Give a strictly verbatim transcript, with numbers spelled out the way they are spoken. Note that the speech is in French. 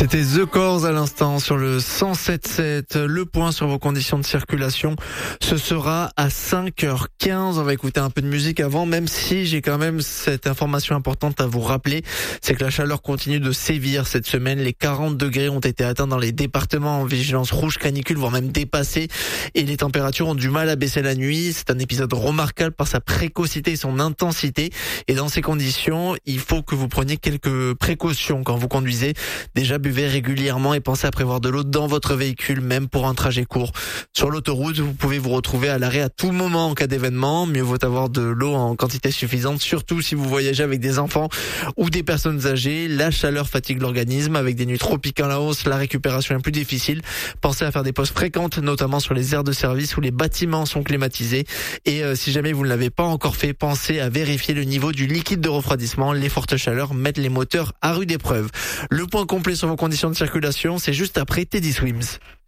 C'était The Corrs à l'instant sur le cent sept sept. Le point sur vos conditions de circulation, ce sera à cinq heures quinze. On va écouter un peu de musique avant, même si j'ai quand même cette information importante à vous rappeler. C'est que la chaleur continue de sévir cette semaine. Les quarante degrés ont été atteints dans les départements en vigilance rouge canicule, voire même dépassés. Et les températures ont du mal à baisser la nuit. C'est un épisode remarquable par sa précocité et son intensité. Et dans ces conditions, il faut que vous preniez quelques précautions quand vous conduisez. Déjà, buvez régulièrement et pensez à prévoir de l'eau dans votre véhicule, même pour un trajet court. Sur l'autoroute, vous pouvez vous retrouver à l'arrêt à tout moment en cas d'événement. Mieux vaut avoir de l'eau en quantité suffisante, surtout si vous voyagez avec des enfants ou des personnes âgées. La chaleur fatigue l'organisme. Avec des nuits trop piquantes à la hausse, la récupération est plus difficile. Pensez à faire des pauses fréquentes, notamment sur les aires de service où les bâtiments sont climatisés. Et euh, si jamais vous ne l'avez pas encore fait, pensez à vérifier le niveau du liquide de refroidissement. Les fortes chaleurs mettent les moteurs à rude épreuve. Le point complet sur vos conditions de circulation, c'est juste après Teddy Swims.